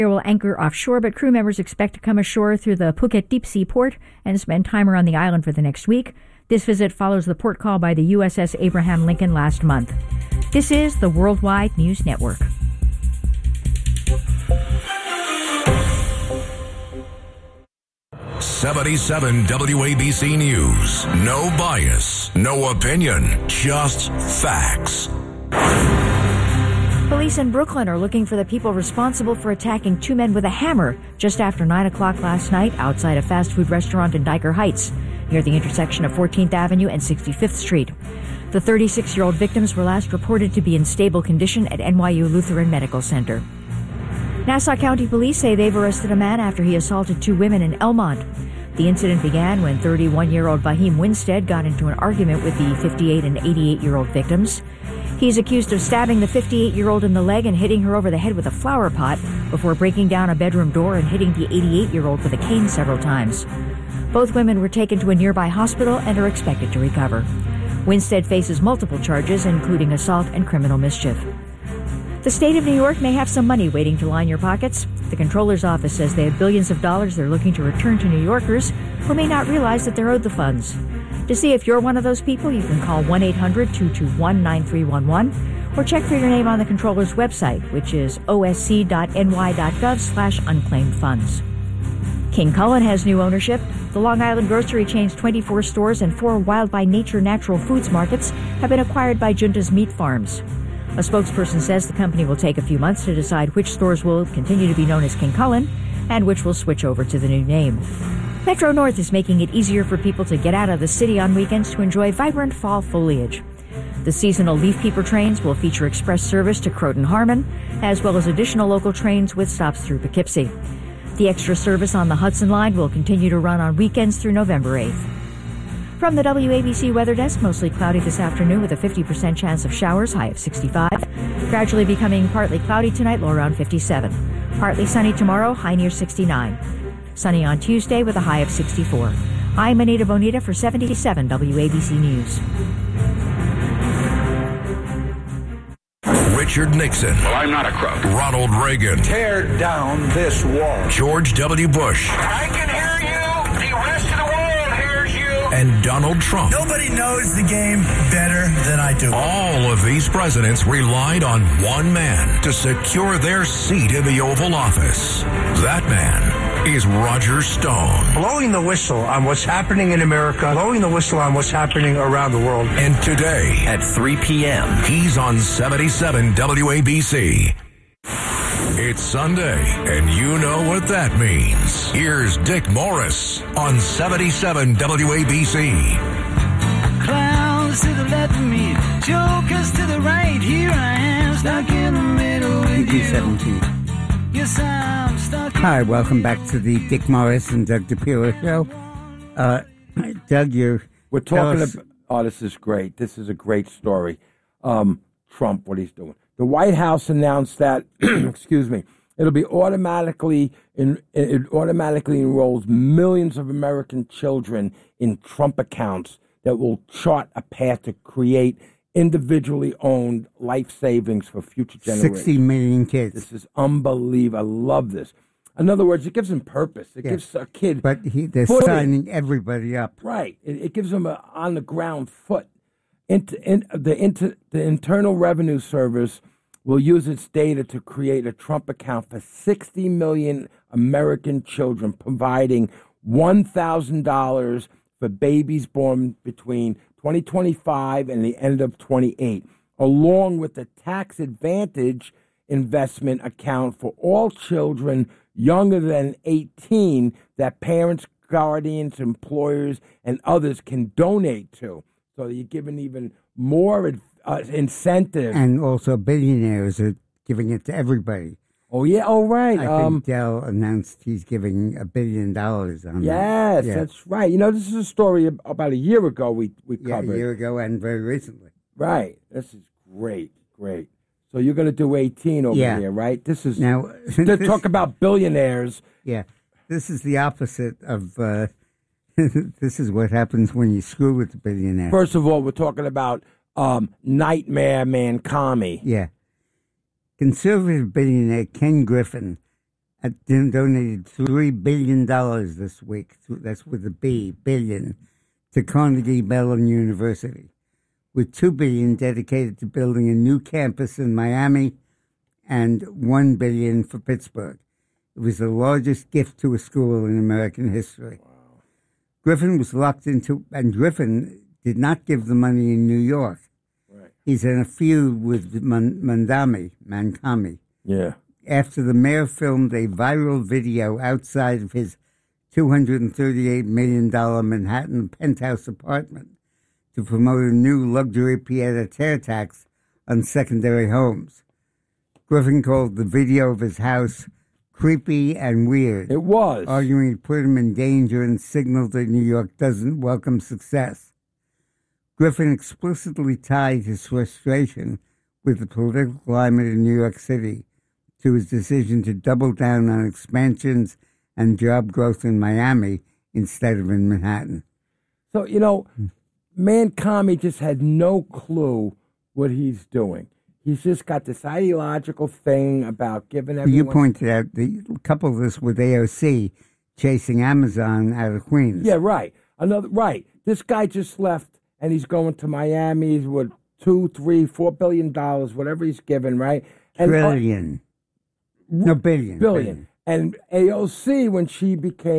will anchor offshore, but crew members expect to come ashore through the Phuket Deep Sea Port and spend time around the island for the next week. This visit follows the port call by the USS Abraham Lincoln last month. This is the Worldwide News Network. '77 WABC News. No bias, no opinion, just facts. Police in Brooklyn are looking for the people responsible for attacking two men with a hammer just after 9 o'clock last night outside a fast food restaurant in Dyker Heights, near the intersection of 14th Avenue and 65th Street. The 36-year-old victims were last reported to be in stable condition at NYU Lutheran Medical Center. Nassau County Police say they've arrested a man after he assaulted two women in Elmont. The incident began when 31-year-old Bahim Winstead got into an argument with the 58 and 88-year-old victims. He's accused of stabbing the 58-year-old in the leg and hitting her over the head with a flower pot before breaking down a bedroom door and hitting the 88-year-old with a cane several times. Both women were taken to a nearby hospital and are expected to recover. Winstead faces multiple charges, including assault and criminal mischief. The state of New York may have some money waiting to line your pockets. The comptroller's office says they have billions of dollars they're looking to return to New Yorkers who may not realize that they're owed the funds. To see if you're one of those people, you can call 1-800-221-9311 or check for your name on the comptroller's website, which is osc.ny.gov/unclaimed funds. King Cullen has new ownership. The Long Island grocery chain's 24 stores and 4 Wild by Nature natural foods markets have been acquired by Junta's Meat Farms. A spokesperson says the company will take a few months to decide which stores will continue to be known as King Cullen and which will switch over to the new name. Metro North is making it easier for people to get out of the city on weekends to enjoy vibrant fall foliage. The seasonal Leaf Peeper trains will feature express service to Croton-Harmon, as well as additional local trains with stops through Poughkeepsie. The extra service on the Hudson Line will continue to run on weekends through November 8th. From the WABC Weather Desk, mostly cloudy this afternoon with a 50% chance of showers, high of 65. Gradually becoming partly cloudy tonight, low around 57. Partly sunny tomorrow, high near 69. Sunny on Tuesday with a high of 64. I'm Anita Bonita for 77 WABC News. Richard Nixon. Well, I'm not a crook. Ronald Reagan. Tear down this wall. George W. Bush. I can hear you. The rest of the world hears you. And Donald Trump. Nobody knows the game better than I do. All of these presidents relied on one man to secure their seat in the Oval Office. That man is Roger Stone. Blowing the whistle on what's happening in America, blowing the whistle on what's happening around the world. And today, at 3 p.m., he's on 77 WABC. It's Sunday, and you know what that means. Here's Dick Morris on 77 WABC. Clowns to the left of me, jokers to the right. Here I am, stuck in the middle with you. 17. Yes, I'm stuck. Hi, welcome back to the Dick Morris and Doug DePiro show. Doug, we're talking about. Oh, this is great. This is a great story. Trump, what he's doing. The White House announced that, excuse me, it automatically enrolls millions of American children in Trump accounts that will chart a path to create individually owned life savings for future generations. 60 million kids. This is unbelievable. I love this. In other words, it gives them purpose. It gives a kid. But they're signing everybody up. Right. It gives them an on-the-ground foot. The Internal Revenue Service will use its data to create a Trump account for 60 million American children, providing $1,000 for babies born between 2025 and the end of 28, along with the tax advantage investment account for all children younger than 18 that parents, guardians, employers, and others can donate to. So you're giving even more incentive. And also billionaires are giving it to everybody. Oh, yeah. Oh, right. I think Dell announced he's giving $1 billion on that. Yes, that's right. You know, this is a story about a year ago we covered. Yeah, a year ago and very recently. Right. This is great. So you're going to do 18 over here, right? This is now to talk about billionaires. Yeah. This is the opposite of this is what happens when you screw with the billionaire. First of all, we're talking about Nightmare Man Kami. Yeah. Conservative billionaire Ken Griffin donated $3 billion this week. That's with a B, billion, to Carnegie Mellon University, with $2 billion dedicated to building a new campus in Miami and $1 billion for Pittsburgh. It was the largest gift to a school in American history. Wow. Griffin was locked into, and Griffin did not give the money in New York. Right. He's in a feud with Mancami. Yeah. After the mayor filmed a viral video outside of his $238 million Manhattan penthouse apartment to promote a new luxury pied-à-terre tax on secondary homes. Griffin called the video of his house creepy and weird. It was. Arguing it put him in danger and signaled that New York doesn't welcome success. Griffin explicitly tied his frustration with the political climate in New York City to his decision to double down on expansions and job growth in Miami instead of in Manhattan. So, Mancami just had no clue what he's doing. He's just got this ideological thing about giving everyone... You pointed out, couple this with AOC chasing Amazon out of Queens. Yeah, right. Right. This guy just left, and he's going to Miami with $2, $3, $4 billion, whatever he's given, right? And, billion. Billion. And AOC, when she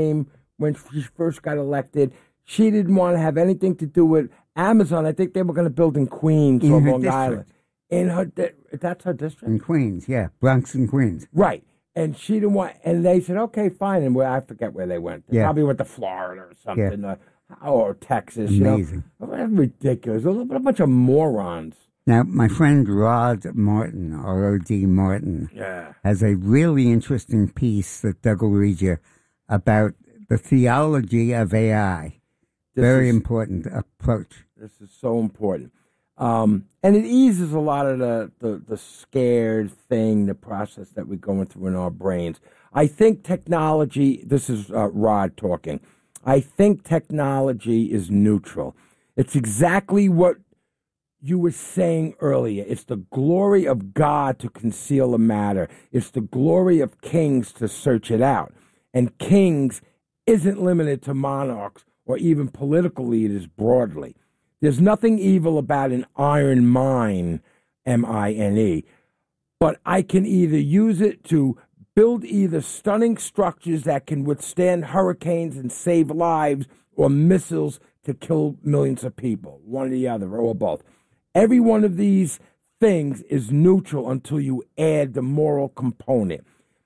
first got elected, she didn't want to have anything to do with Amazon. I think they were going to build in Queens or Long Island. That's her district? In Queens, yeah. Bronx and Queens. Right. And she didn't want, and they said, okay, fine. And I forget where they went. They probably went to Florida or something, or Texas. Amazing. That's ridiculous. A bunch of morons. Now, my friend Rod Martin, R-O-D Martin, has a really interesting piece that Doug will read you about the theology of AI. Very important approach. This is so important. And it eases a lot of the scared thing, the process that we're going through in our brains. I think technology, this is Rod talking, I think technology is neutral. It's exactly what you were saying earlier. It's the glory of God to conceal a matter. It's the glory of kings to search it out. And kings isn't limited to monarchs or even political leaders broadly. There's nothing evil about an iron mine, M-I-N-E, but I can either use it to build either stunning structures that can withstand hurricanes and save lives or missiles to kill millions of people, one or the other, or both. Every one of these things is neutral until you add the moral component.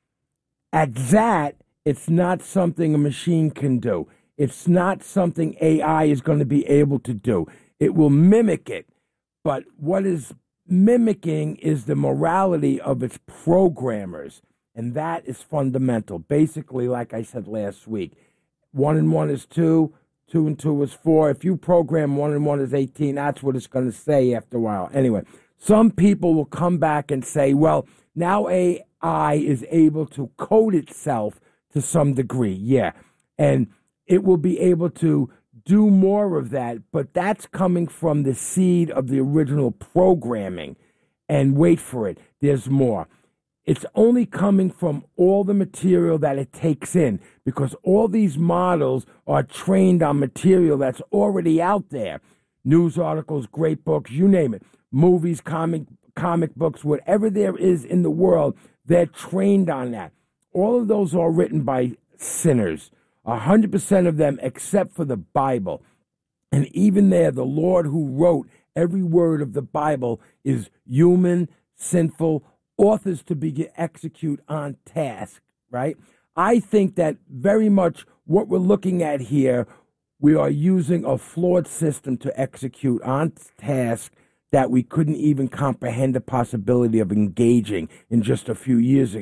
At that, it's not something a machine can do. It's not something AI is going to be able to do. It will mimic it, but what is mimicking is the morality of its programmers, and that is fundamental. Basically, like I said last week, 1 and 1 is 2, 2 and 2 is 4. If you program 1 and 1 is 18, that's what it's going to say after a while. Anyway, some people will come back and say, well, now AI is able to code itself to some degree, yeah, and it will be able to do more of that, but that's coming from the seed of the original programming. And wait for it, there's more. It's only coming from all the material that it takes in, because all these models are trained on material that's already out there. News articles, great books, you name it. Movies, comic books, whatever there is in the world, they're trained on that. All of those are written by sinners. 100% of them except for the Bible. And even there, the Lord who wrote every word of the Bible is human, sinful, authors to be execute on task, right? I think that very much what we're looking at here, we are using a flawed system to execute on task that we couldn't even comprehend the possibility of engaging in just a few years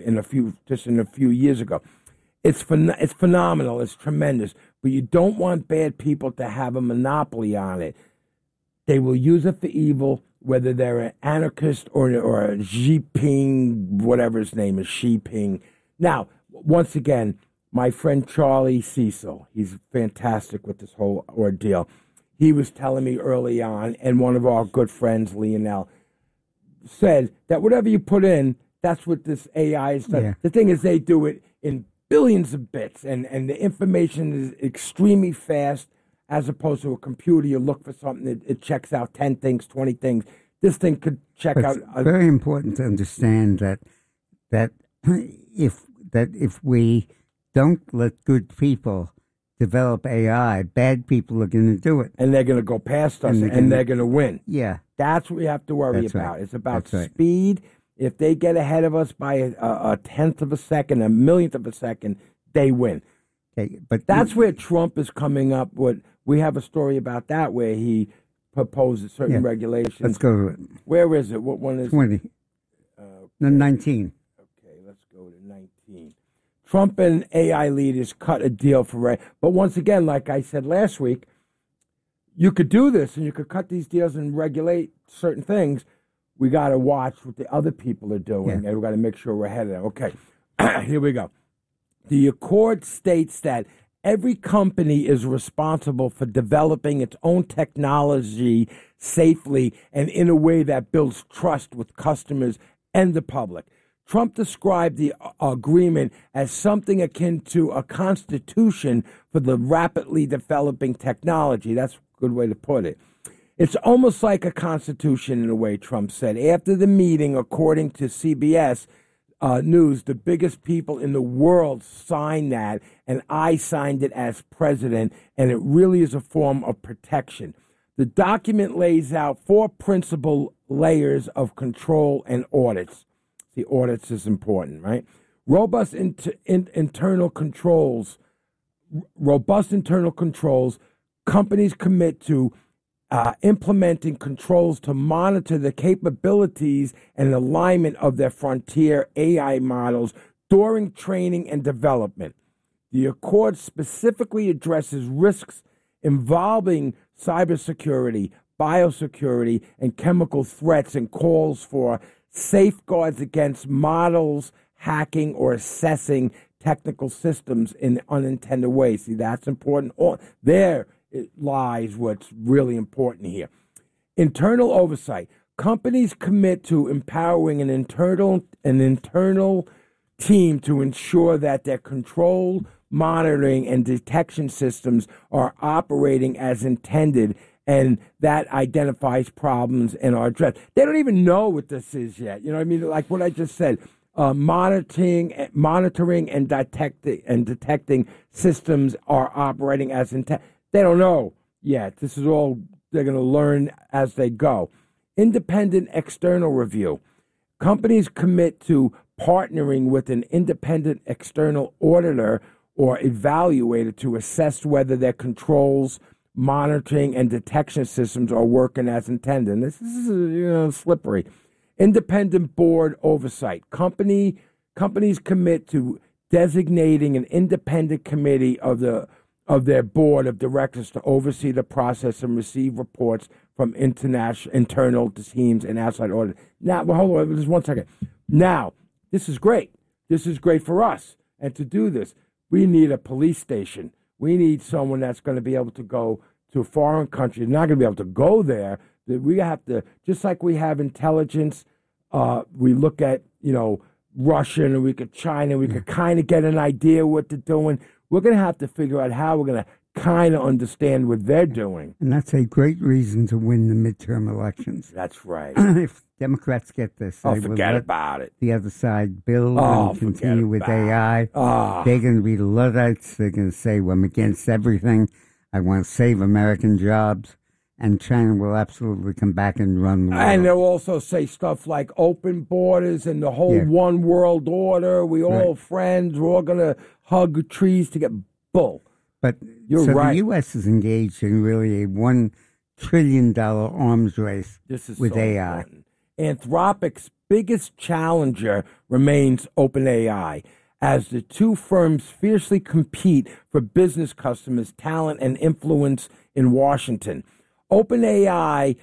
ago. It's phenomenal. It's tremendous. But you don't want bad people to have a monopoly on it. They will use it for evil, whether they're an anarchist or a Xi Jinping, whatever his name is, Xi Jinping. Now, once again, my friend Charlie Cecil, he's fantastic with this whole ordeal. He was telling me early on, and one of our good friends, Lionel, said that whatever you put in, that's what this AI is done. Yeah. The thing is, they do it in billions of bits, and the information is extremely fast, as opposed to a computer. You look for something, it checks out 10 things, 20 things. This thing could check But out. it's very important to understand that if we don't let good people develop AI, bad people are going to do it. And they're going to go past us, and they're going to win. Yeah. That's what we have to worry That's about. right. It's about That's right. speed. If they get ahead of us by a tenth of a second, a millionth of a second, they win. Okay, but That's where Trump is coming up with. We have a story about that where he proposes certain regulations. Let's go to it. Where is it? What one is 20. No, 19. Okay, let's go to 19. Trump and AI leaders cut a deal for. But once again, like I said last week, you could do this and you could cut these deals and regulate certain things. We got to watch what the other people are doing, and we got to make sure we're ahead of them. Okay, here we go. The Accord states that every company is responsible for developing its own technology safely and in a way that builds trust with customers and the public. Trump described the agreement as something akin to a constitution for the rapidly developing technology. That's a good way to put it. It's almost like a constitution in a way, Trump said. After the meeting, according to CBS News, the biggest people in the world signed that, and I signed it as president, and it really is a form of protection. The document lays out 4 principal layers of control and audits. The audits is important, right? Robust internal controls. Companies commit to implementing controls to monitor the capabilities and alignment of their frontier AI models during training and development. The Accord specifically addresses risks involving cybersecurity, biosecurity, and chemical threats, and calls for safeguards against models hacking or assessing technical systems in unintended ways. See, that's important. There it lies what's really important here. Internal oversight. Companies commit to empowering an internal team to ensure that their control, monitoring, and detection systems are operating as intended, and that identifies problems and are addressed. They don't even know what this is yet. You know what I mean? Like what I just said, monitoring and detecting systems are operating as intended. They don't know yet. This is all they're going to learn as they go. Independent external review. Companies commit to partnering with an independent external auditor or evaluator to assess whether their controls, monitoring, and detection systems are working as intended. And this is slippery. Independent board oversight. Companies commit to designating an independent committee of their board of directors to oversee the process and receive reports from internal teams and outside audit. Now, hold on, just 1 second. Now, this is great. This is great for us. And to do this, we need a police station. We need someone that's going to be able to go to a foreign country. They're not going to be able to go there. We have to, just like we have intelligence, we look at, Russia and we could China, we could kind of get an idea what they're doing. We're going to have to figure out how we're going to kind of understand what they're doing. And that's a great reason to win the midterm elections. That's right. If Democrats get this, they forget will about it. The other side build and continue with AI. They're going to be Luddites. They're going to say, well, I'm against everything. I want to save American jobs. And China will absolutely come back and run the world. And they'll also say stuff like open borders and the whole one world order. We all friends. We're all going to hug trees to get bull. But You're right. The U.S. is engaged in really a $1 trillion arms race with AI. Important. Anthropic's biggest challenger remains OpenAI, as the two firms fiercely compete for business customers, talent, and influence in Washington. OpenAI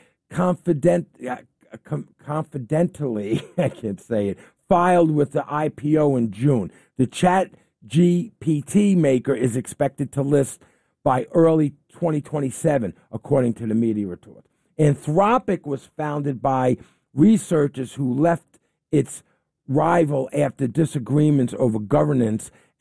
confidentially, I can't say it, filed with the IPO in June. The ChatGPT maker is expected to list by early 2027, according to the media report. Anthropic was founded by researchers who left its rival after disagreements over governance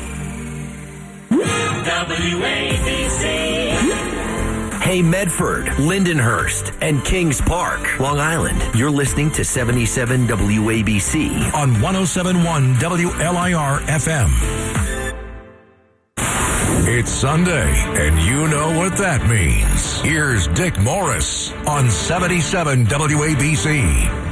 Hey, Medford, Lindenhurst, and Kings Park, Long Island. You're listening to 77 WABC on 107.1 WLIR FM. It's Sunday, and you know what that means. Here's Dick Morris on 77 WABC.